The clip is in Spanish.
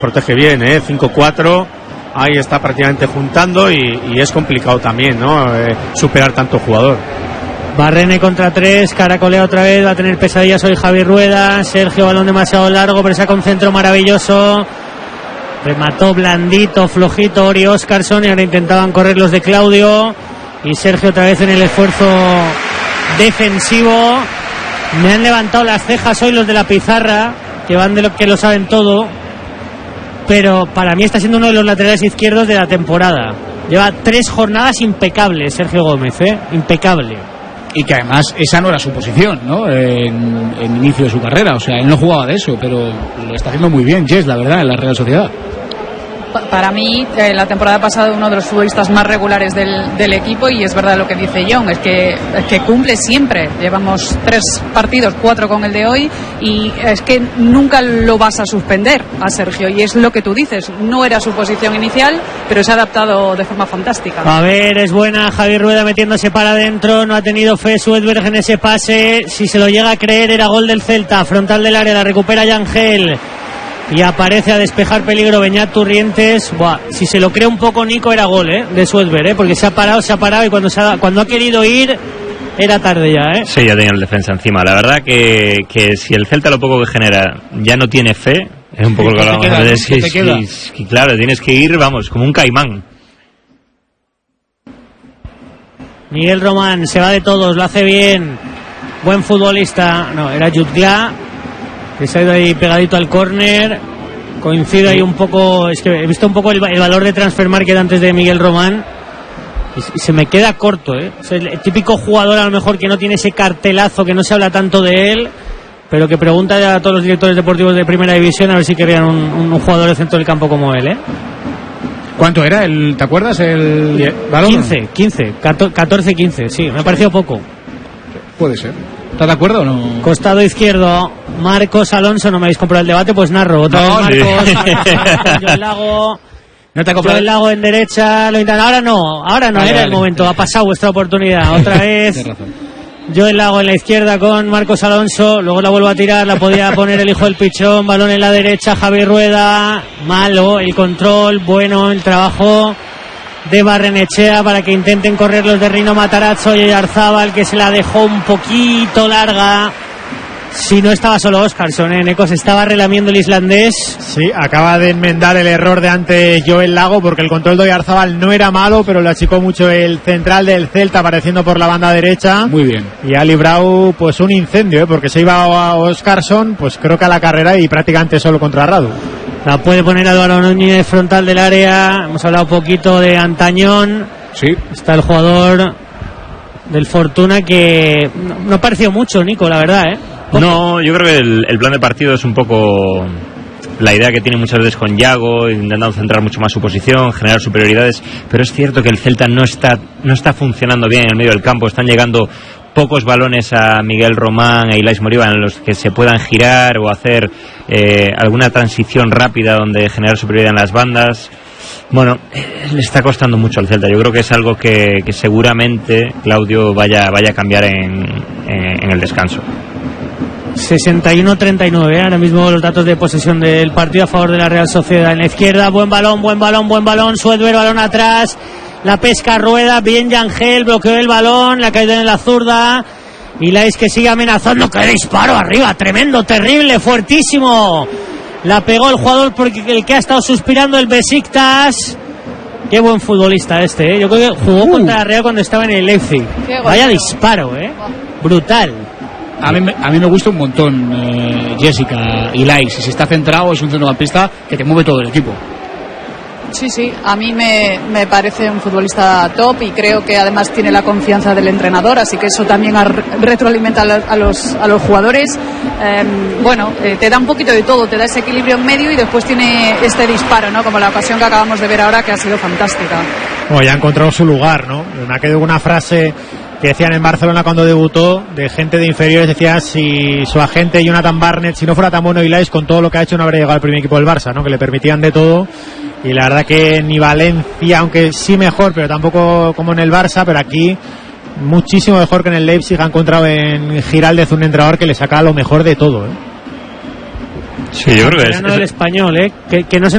Protege bien, 5-4, ahí está prácticamente juntando y es complicado también, ¿no? Superar tanto jugador. Barrene contra 3, caracolea otra vez, va a tener pesadillas hoy Javi Rueda. Sergio, balón demasiado largo, pero saca un centro maravilloso. Remató blandito, flojito Ori Óscarson y ahora intentaban correr los de Claudio. Y Sergio otra vez en el esfuerzo defensivo. Me han levantado las cejas hoy los de la pizarra, que van de lo que lo saben todo. Pero para mí está siendo uno de los laterales izquierdos de la temporada. Lleva 3 jornadas impecables Sergio Gómez, impecable. Y que además esa no era su posición, ¿no? En inicio de su carrera, o sea, él no jugaba de eso, pero lo está haciendo muy bien Jess, la verdad, en la Real Sociedad. Para mí, la temporada pasada uno de los futbolistas más regulares del equipo, y es verdad lo que dice John, es que cumple siempre. Llevamos 3 partidos, 4 con el de hoy, y es que nunca lo vas a suspender a Sergio, y es lo que tú dices, no era su posición inicial, pero se ha adaptado de forma fantástica. A ver, es buena Javi Rueda metiéndose para adentro, no ha tenido fe Suedberg en ese pase, si se lo llega a creer era gol del Celta, frontal del área, la recupera Yangel. Y aparece a despejar peligro Beñat Turrientes. Buah, si se lo cree un poco Nico era gol de Suedberg, porque se ha parado y cuando ha querido ir era tarde ya. Sí, ya tenía el defensa encima. La verdad que si el Celta lo poco que genera ya no tiene fe, es un poco lo que hablamos de claro, tienes que ir, vamos, como un caimán. Miguel Román se va de todos, lo hace bien, buen futbolista. No, era Jutgla, que se ha ido ahí pegadito al córner. Coincido ahí un poco, es que he visto un poco el valor de Transfermarkt antes de Miguel Román y se me queda corto, Es el típico jugador a lo mejor que no tiene ese cartelazo, que no se habla tanto de él, pero que pregunta ya a todos los directores deportivos de primera división a ver si querían un jugador de centro del campo como él, ¿Cuánto era? ¿Te acuerdas el balón? 14-15, sí, me ha parecido poco. Puede ser. ¿Estás de acuerdo o no? Costado izquierdo, Marcos Alonso. No me habéis comprado el debate, pues narro. Otra vez Marcos, Joel Lago. No te ha comprado el Lago en derecha. Lo intentan. Ahora no era el momento. Ha pasado vuestra oportunidad. Otra vez. Joel Lago en la izquierda con Marcos Alonso. Luego la vuelvo a tirar. La podía poner el hijo del pichón. Balón en la derecha. Javi Rueda. Malo el control. Bueno el trabajo de Barrenechea para que intenten correr los de Rino Matarazzo y Oyarzábal, que se la dejó un poquito larga. Si no estaba solo Óscarson, Neco, se estaba relamiendo el islandés. Sí, acaba de enmendar el error de antes Joel Lago, porque el control de Oyarzábal no era malo, pero lo achicó mucho el central del Celta apareciendo por la banda derecha. Muy bien. Y ha librado pues un incendio, porque se iba a Óscarson, pues creo que a la carrera y prácticamente solo contra Radu. La puede poner Álvaro Núñez frontal del área. Hemos hablado un poquito de Antañón. Sí. Está el jugador del Fortuna que no ha parecido mucho, Nico, la verdad, No, yo creo que el plan de partido es un poco la idea que tiene muchas veces con Yago, intentando centrar mucho más su posición, generar superioridades, pero es cierto que el Celta no está funcionando bien en el medio del campo. Están llegando pocos balones a Miguel Román e Ilais Moriba en los que se puedan girar o hacer alguna transición rápida donde generar superioridad en las bandas. Bueno, le está costando mucho al Celta. Yo creo que es algo que seguramente Claudio vaya a cambiar en el descanso. 61-39, ahora mismo los datos de posesión del partido a favor de la Real Sociedad. En la izquierda, buen balón, Suedberg, balón atrás, la pesca Rueda, bien Yangel, bloqueó el balón, la ha caído en la zurda, y Lais que sigue amenazando, que disparo arriba, tremendo, terrible, fuertísimo, la pegó el jugador porque el que ha estado suspirando, el Besiktas. Qué buen futbolista yo creo que jugó contra la Real cuando estaba en el Leipzig. Vaya disparo, brutal. A mí me gusta un montón Jessica y Lais. Si está centrado, es un centrocampista que te mueve todo el equipo. Sí, a mí me parece un futbolista top y creo que además tiene la confianza del entrenador, así que eso también retroalimenta a los jugadores. Te da un poquito de todo, te da ese equilibrio en medio y después tiene este disparo, ¿no? Como la ocasión que acabamos de ver ahora, que ha sido fantástica. Bueno, ya ha encontrado su lugar, ¿no? Me ha quedado una frase que decían en Barcelona cuando debutó, de gente de inferiores, decía si su agente Jonathan Barnett, si no fuera tan bueno Ilais, con todo lo que ha hecho no habría llegado al primer equipo del Barça, ¿no? Que le permitían de todo, y la verdad que ni Valencia, aunque sí mejor, pero tampoco como en el Barça, pero aquí muchísimo mejor que en el Leipzig. Ha encontrado en Giraldez un entrenador que le saca lo mejor de todo, Sí, yo creo que es el español, que no se